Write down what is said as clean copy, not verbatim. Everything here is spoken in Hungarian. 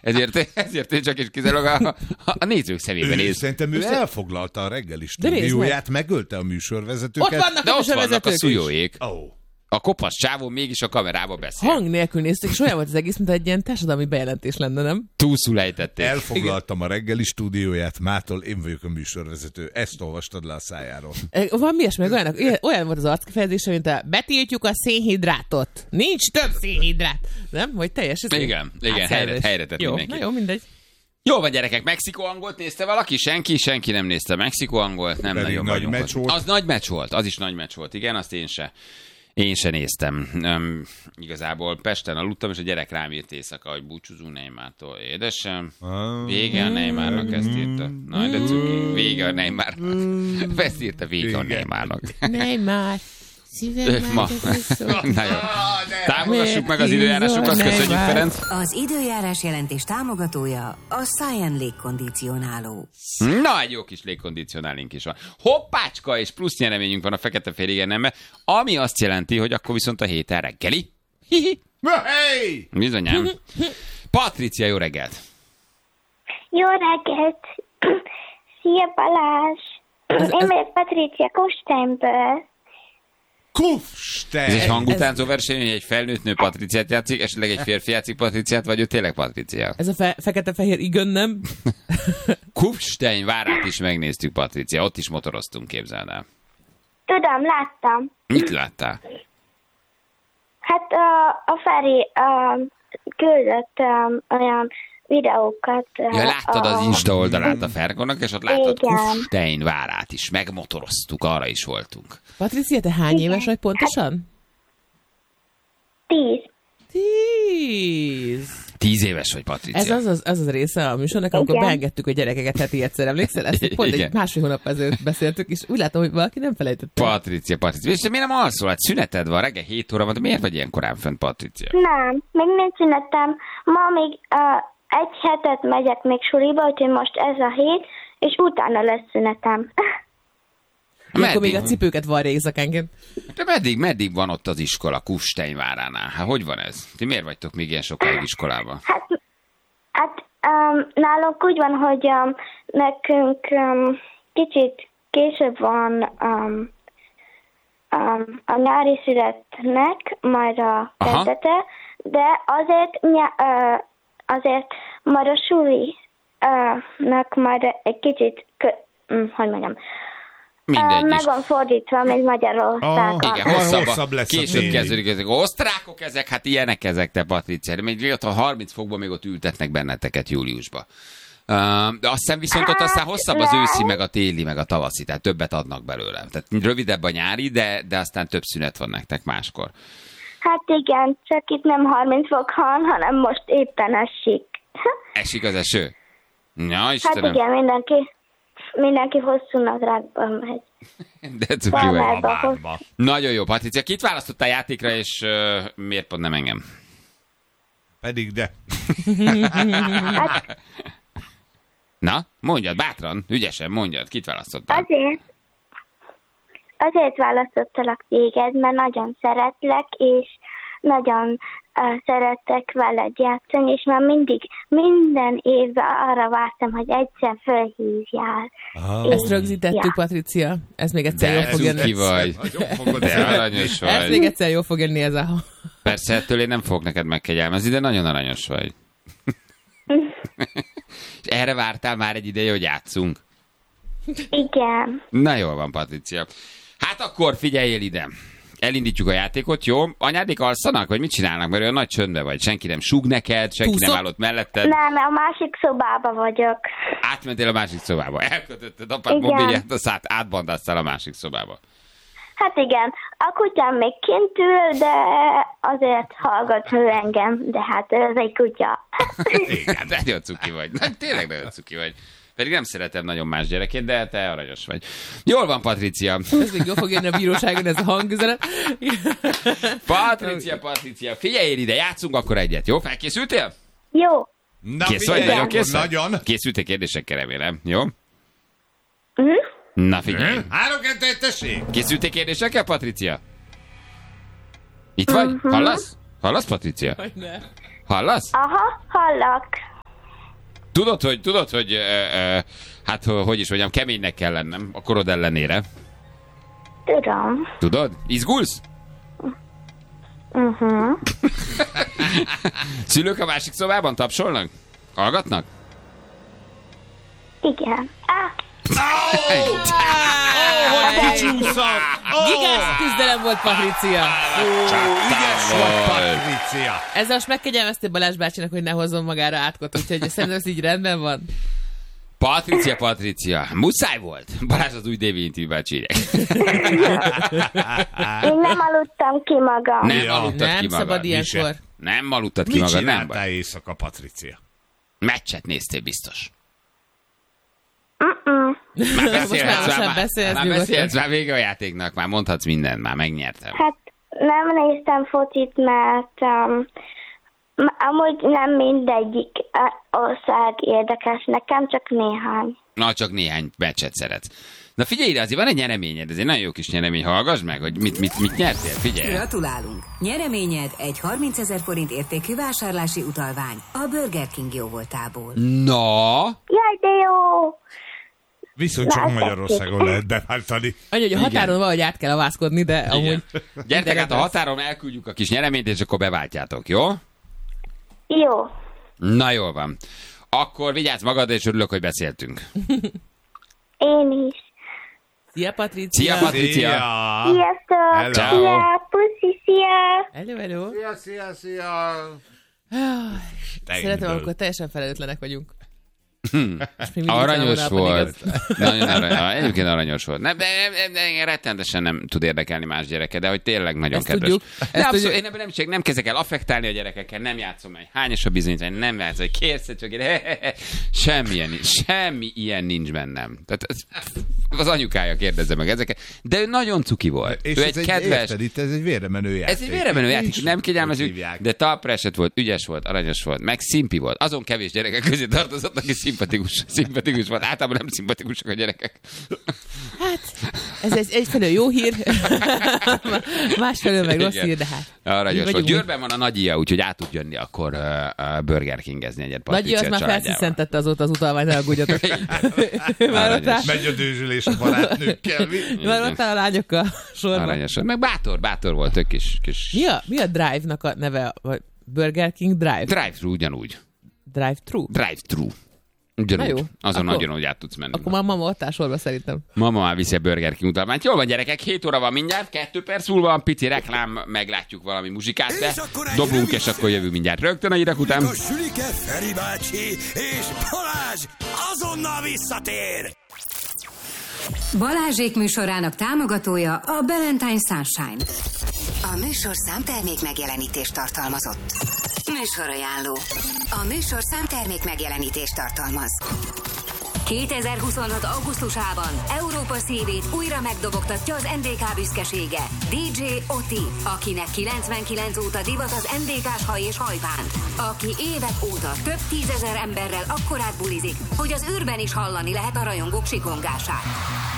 ezért ő csak és kizárólag a nézők szemében néz. Szerintem ő elfoglalta a reggeli stúdióját, megölte a műsorvezetőket. Ott vannak De a ott vannak a műsorvezetők is. szújóék. A kopasz csávó mégis a kamerába beszél. Hang nélkül nézték, és olyan volt az egész, mint egy ilyen társadalmi bejelentés lenne, nem? Túlszul ejtették. Elfoglaltam a reggeli stúdióját, mától én vagyok a műsorvezető. Ezt olvastad le a szájáról. Van ilyesmi, olyan volt az arckifejezése, mint a betiltjuk a szénhidrátot. Nincs több szénhidrát. Nem? Vagy teljes? Igen, helyre tett jó, mindenki. Na jó, mindegy. Jó van, gyerekek, Mexikó-angolt nézte valaki? Senki nem nézte Mexikó-angolt, nem Pedig nagyon nagy vagyunk meccs ott. volt. Az nagy meccs volt, az is nagy meccs volt, igen, azt én se néztem. Igazából Pesten aludtam, és a gyerek rám írt éjszaka, hogy búcsúzunk Neymartól. Édesem, vége a Neymarnak, ezt írta. Na, de cuki, vége a Neymarnak. Ezt írta, vége a Neymarnak. Neymar, szívem Ma. Na jó. Támogassuk meg az időjárásokat, köszönjük, Ferenc. Az időjárás jelentés támogatója a Science légkondicionáló. Na, egy jó kis légkondicionálink is van. Hoppácska, és plusz nyereményünk van a fekete-fehér nembe, ami azt jelenti, hogy akkor viszont a héten reggeli. Hihi. Hey! Bizonyám. Patricia, jó reggelt! Jó reggelt! Szia Balázs! Én vagyok Patricia Kusteinből. Kufstein! Ez egy hangutánzó verseny, hogy egy felnőtt nő Patriciát játszik, esetleg egy férfi játszik Patriciát, vagy ő tényleg Patricia? Ez a fekete-fehér igen, nem? Kufstein várát is megnéztük, Patricia, ott is motoroztunk, képzeld el. Tudom, láttam. Mit láttál? Hát a Feri küldött olyan videókat. Ja, láttad az Insta oldalát a Fergonak, és ott láttad Igen. Kufstein várát is, megmotoroztuk, arra is voltunk. Patricia, te hány éves vagy pontosan? 10. 10. 10 éves vagy, Patricia. Ez az a része a műsornak, amikor Igen. beengedtük a gyerekeket heti egyszer. Emlékszel? Ezt pont Igen. egy másfél hónap ezelőtt beszéltük, és úgy látom, hogy valaki nem felejtette. Patricia. És te miért nem alszol? Hát szüneted van, reggel 7 óra van, de miért vagy ilyen korán fent, Patricia? Nem, még nincs szünetem. Ma még egy hetet megyek még suliba, úgyhogy most ez a hét, és utána lesz szünetem. Akkor még a cipőket varja éjszakánként. De meddig van ott az iskola Kufstein váránál? Hát hogy van ez? Ti miért vagytok még ilyen sokáig iskolában? Hát nálunk úgy van, hogy nekünk kicsit később van a nyári születnek, majd a kezdete, de azért majd a sulinak majd egy kicsit, hogy mondjam, Mindegy meg is. van fordítva, mint Magyarországon. Igen, hosszabb lesz a később téli. kezdődik ezek. Osztrákok ezek, hát ilyenek ezek, te Patricia. Még ott a 30 fokban még ott ültetnek benneteket júliusba. De azt hiszem viszont ott aztán hosszabb az őszi, meg a téli, meg a tavaszi, tehát többet adnak belőle. Tehát rövidebb a nyári, de aztán több szünet van nektek máskor. Hát igen, csak itt nem 30 fok van, hanem most éppen esik. Esik az eső? Ja, Hát Istenem. igen, mindenki hosszú nadrágban megy. De cuki vagy. Kabátba. Nagyon jó, Patricia. Kit választottál játékra, és miért pont nem engem? Pedig de. Na, mondjad, bátran, ügyesen mondjad, kit választottál? Azért választottalak téged, mert nagyon szeretlek, és nagyon szeretek veled játszani, és már minden évben arra vártam, hogy egyszer fölhívjál. Ezt rögzítettük, Patricia. Ez még egyszer jól fog jönni. Cuki vagy. De aranyos Ez vagy. még egyszer jól fog jönni ez a... Persze, ettől én nem fogok neked megkegyelmezni, de nagyon aranyos vagy. És erre vártál már egy ideje, hogy játszunk? Igen. Na jól van, Patricia. Hát akkor figyeljél ide. Elindítjuk a játékot, jó? Anyádék alszanak, vagy mit csinálnak? Mert olyan nagy csöndbe vagy. Senki nem súg neked, senki nem áll ott melletted. Nem, a másik szobába vagyok. Átmentél a másik szobába. Elkötötted apád Igen. mobilját, azt átbandáztál a másik szobába. Hát igen, a kutyám még kint ül, de azért hallgat ő engem, de hát ez egy kutya. Igen, nagyon cuki vagy. Na, tényleg nagyon cuki vagy. Pedig nem szeretem nagyon más gyerekét, de te aranyos vagy. Jól van, Patricia. Ez még jól fog jönni a bíróságon, ez a hangüzenet. Patricia, figyelj ide, játszunk akkor egyet, jó? Felkészültél? Jó. Na, Kész vagy? figyelj, Nagyon kész vagy? Nagyon. Készültél kérdésekkel, remélem, jó? Mhm. Na figyelj. 3-2-1, tessék! Készültél kérdésekkel, Patricia? Itt vagy? Hallasz? Hallasz, Patricia? Hallasz? Aha, hallak. Tudod, hogy hát hogy is mondjam, keménynek kell lennem a korod ellenére. Tudom. Tudod? Izgulsz? Szülők a másik szobában tapsolnak? Hallgatnak? Igen. Gigás küzdelem volt, Patricia. Ügyes volt, Patricia. Ezzel most megkegyelmeztél Balázs bácsinak, hogy ne hozzon magára átkot, úgyhogy szerintem ez így rendben van. Patricia, muszáj volt. Balázs az új Dévi Inti bácsi írják. Én nem aludtam ki magam. Nem aludtad Nem ki magad. szabad ilyenkor. Nem aludtad ki Mit magad, nem csináltál baj. éjszaka, Patricia? Meccset néztél biztos. Most már sem beszélsz nyugodtan. már vége a játéknak, már mondhatsz mindent, már megnyertem. Hát nem néztem focit, mert amúgy nem mindegyik ország érdekes nekem, csak néhány. Na, csak néhány meccset szeretsz. Na figyelj ide, azért van egy nyereményed, ez egy nagyon jó kis nyeremény, hallgass meg, hogy mit nyertél, figyelj. Gratulálunk! Nyereményed egy 30 000 forint értékű vásárlási utalvány a Burger King jóvoltából. Na, Jaj, de jó! Viszont csak Magyarországon lehet beváltani. Annyi, hogy a határon valahogy át kell avászkodni, de amúgy... gyertek át a határon, elküldjük a kis nyereményt, és akkor beváltjátok, jó? Jó. Na, jól van. Akkor vigyázz magadra, és örülök, hogy beszéltünk. Én is. Szia, Patricia! Szia, Patricia! Sziasztok! Hello. Szia! Puszi, szia! Hello. Szia! Szeretem, amikor teljesen felelőtlenek vagyunk. Aranyos volt. Nagyon aranyos. Egyébként aranyos volt. Rettenetesen nem tud érdekelni más gyereke, de hogy tényleg nagyon Ezt kedves. tudjuk. De abszolút, én ebben nem kezdek el affektálni a gyerekekkel, nem játszom egy hányos a bizonyítvány, nem játszom, hogy kérsz, csak semmi ilyen nincs bennem. Tehát az anyukája kérdezze meg ezeket, de ő nagyon cuki volt. És ő ez egy kedves... Érted, itt ez egy véremenő játék. Ez egy véremenő játék, Nincs, nem hogy kényelmező, hívják. de talpra esett volt, ügyes volt, aranyos volt, meg szimpi volt. Azon kevés gyerekek közé tartozott, aki szimpatikus volt. Általában nem szimpatikusak a gyerekek. Hát, ez egyfelől jó hír, másfelől meg rossz hír, de hát. Aranyos volt. Győrben van a Nagyia, úgyhogy át tud jönni akkor Burger Kingezni egyet Patricia Nagyi az már családjával. felsziszentette azóta az utalványt, elgudjatok. Már ott áll- Megy a dőzsülés a barátnőkkel. már ott áll a lányokkal sorban. Aranyos volt. Meg bátor volt, tök kis... Mi a Drive-nak a neve? Vagy Burger King Drive? Drive-thru ugyanúgy. Drive-thru? Drive-thru. Na Ugyanúgy. jó. Azon Akkor- nagyon, hogy át tudsz menni. Akkor már mama ott áll sorba szerintem. Mama már viszi a Burger King utalványt. Jól van, gyerekek, 7 óra van mindjárt, 2 perc múlva van pici reklám, meglátjuk valami muzsikát, de dobunk, és akkor jövünk mindjárt rögtön a hírek után. A Sülike, Feri bácsi és Balázs azonnal visszatér! Balázsék műsorának támogatója a Valentine Sunshine. A műsor számtermék megjelenítést tartalmazott. Műsorajánló. A műsor számtermék megjelenítést tartalmaz. 2026. augusztusában Európa szívét újra megdobogtatja az NDK büszkesége, DJ Oti, akinek 99 óta divat az NDK-s haj és hajbánd, aki évek óta több 10 000 emberrel akkorát bulizik, hogy az űrben is hallani lehet a rajongók sikongását.